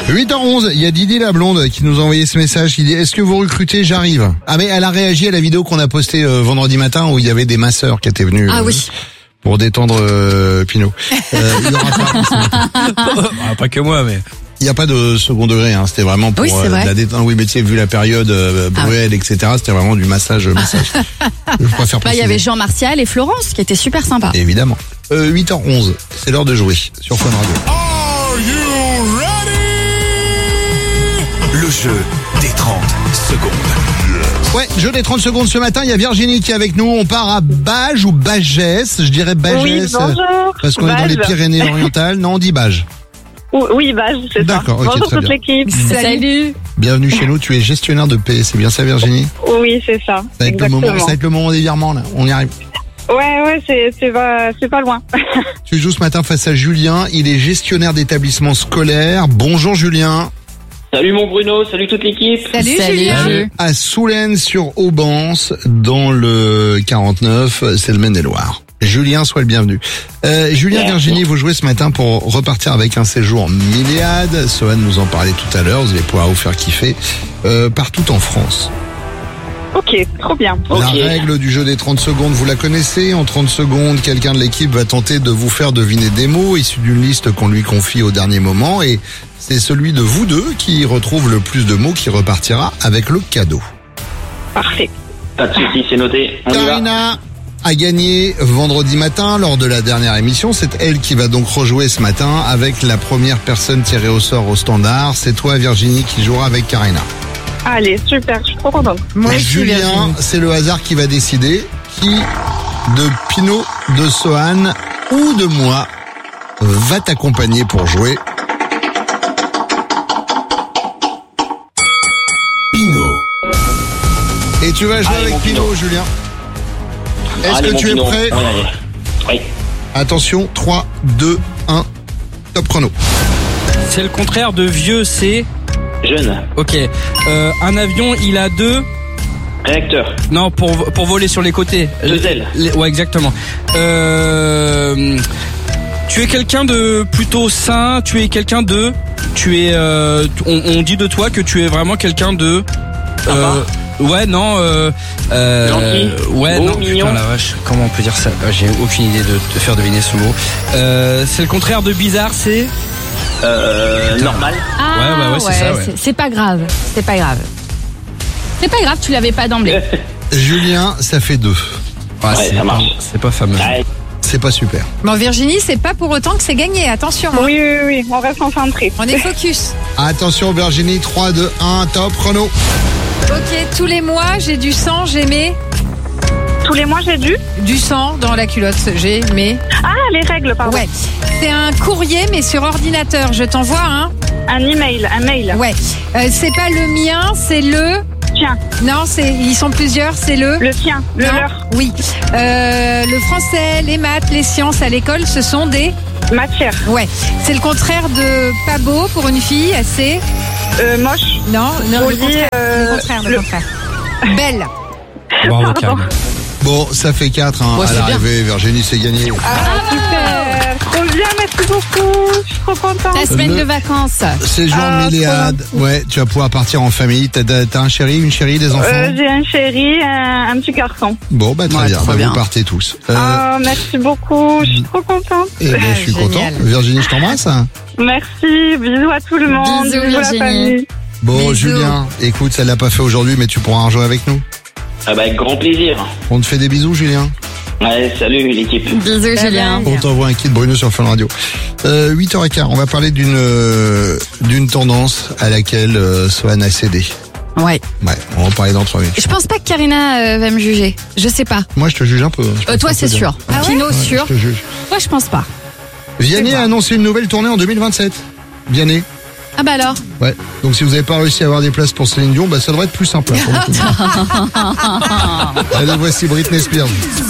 8h11, il y a Didier la blonde qui nous a envoyé ce message. Il dit, est-ce que vous recrutez? J'arrive. Ah mais elle a réagi à la vidéo qu'on a postée vendredi matin où il y avait des masseurs qui étaient venus. Ah oui. Pour détendre Pinot. Il y aura Pas que moi, mais... Il n'y a pas de second degré, hein. C'était vraiment pour la détente. Oui, mais tu sais, vu la période Bruel, etc., c'était vraiment du massage. Je préfère il y avait Jean Martial et Florence qui étaient super sympas. Évidemment. 8h11, c'est l'heure de jouer sur Fun Radio. Are you ready? Le jeu des 30 secondes. Ouais, jeu des 30 secondes ce matin, il y a Virginie qui est avec nous. On part à Bages ou Bagès, je dirais Bagès. Oui, bonjour. Parce qu'on est dans les Pyrénées-Orientales. Non, on dit Bages. Oui, Bages, c'est ça. D'accord, ok, bonjour très toute bien. l'équipe. Salut. Bienvenue chez nous, tu es gestionnaire de paie, c'est bien ça Virginie? Oui, c'est ça. Ça va être le moment des virements là, on y arrive. Ouais, c'est pas loin. Tu joues ce matin face à Julien, il est gestionnaire d'établissement scolaire. Bonjour Julien. Salut mon Bruno, salut toute l'équipe. Salut Julien. À Soulaines-sur-Aubance, dans le 49, c'est le Maine-et-Loire. Julien, sois le bienvenu. Julien, Virginie, vous jouez ce matin pour repartir avec un séjour Milléade. Sohan nous en parlait tout à l'heure, vous allez pouvoir vous faire kiffer partout en France. Ok, trop bien. La règle du jeu des 30 secondes, vous la connaissez. En 30 secondes, quelqu'un de l'équipe va tenter de vous faire deviner des mots issus d'une liste qu'on lui confie au dernier moment. Et c'est celui de vous deux qui retrouve le plus de mots qui repartira avec le cadeau. Parfait. Pas de soucis, c'est noté. On y va. Karina a gagné vendredi matin lors de la dernière émission. C'est elle qui va donc rejouer ce matin avec la première personne tirée au sort au standard. C'est toi, Virginie, qui jouera avec Karina. Allez, super, je suis trop contente. Julien, c'est le hasard qui va décider qui de Pinot, de Sohan ou de moi va t'accompagner pour jouer. Pinot. Et tu vas jouer Allez, avec mon Pinot, Julien. Est-ce Allez, que mon tu es Pinot. prêt? Oui. Attention, 3, 2, 1, top chrono. C'est le contraire de vieux, c'est... Jeune. Ok. Un avion, il a deux... Réacteur. Non, pour voler sur les côtés. Deux ailes. Ouais, exactement. Tu es quelqu'un de plutôt sain, tu es quelqu'un de... on dit de toi que tu es vraiment quelqu'un de... Ouais, non, Gentil. ouais, Beau, non, mignon. putain la vache, comment on peut dire ça? J'ai aucune idée de te faire deviner ce mot. C'est le contraire de bizarre, c'est... Normal. Ah, ouais, c'est ça, ouais. C'est pas grave. C'est pas grave. C'est pas grave, tu l'avais pas d'emblée. Julien, ça fait 2. Ouais, ça marche. C'est pas fameux. Ouais. C'est pas super. Bon, Virginie, c'est pas pour autant que c'est gagné. Attention. Hein. Oui, on reste concentrés. On est focus. Attention Virginie, 3, 2, 1, top chrono. Ok, tous les mois, j'ai du sang, j'ai mes... Tous les mois, j'ai Du sang dans la culotte, j'ai mes... Ah, les règles, pardon. Ouais. C'est un courrier, mais sur ordinateur. Je t'envoie un... Un email, un mail. Ouais. C'est pas le mien, c'est le... Tiens, Non, ils sont plusieurs, c'est le... le tien, le Non. leur. Oui. Le français, les maths, les sciences à l'école, ce sont des... Matière. Ouais. C'est le contraire de pas beau pour une fille, assez... Moche. Non, le Poli, contraire. Le contraire. Belle. Bravo, Karina. Bon, ça fait 4 hein, Ouais, à c'est bien. l'arrivée. Virginie, c'est gagné. Ah, super. Trop bien, merci beaucoup. Je suis trop contente. Ta semaine de vacances. Séjour Ah, Milléade. Ouais, tu vas pouvoir partir en famille. T'as un chéri, une chérie, des enfants? J'ai un chéri, un petit garçon. Bon, bah très Ouais, bien. trop Bah, bien. vous partez tous. Merci beaucoup, je suis trop contente. Et ben, je suis génial. content. Virginie, je t'embrasse. Merci, bisous à tout le monde. Bisous, à la Virginie. famille. Bon, Bisous. Julien, écoute, ça l'a pas fait aujourd'hui, mais tu pourras en jouer avec nous. Ah bah, avec grand plaisir. On te fait des bisous, Julien. Ouais, salut l'équipe. Bisous Julien. On t'envoie un kit Bruno sur Fun Radio. 8h15, on va parler d'une tendance à laquelle Sohan a cédé. Ouais. Ouais, on va en parler dans 3 minutes. Je pense pas que Karina va me juger. Je sais pas. Moi, je te juge un peu. Je pense Toi, un c'est peu bien. sûr. Ah ouais Pinot, Ouais, sûr. je te juge. Moi, je pense pas. Vianney a annoncé une nouvelle tournée en 2027. Vianney. Ah bah alors. Ouais. Donc si vous n'avez pas réussi à avoir des places pour Céline Dion, bah ça devrait être plus simple. Là, pour le coup. Allez, voici Britney Spears.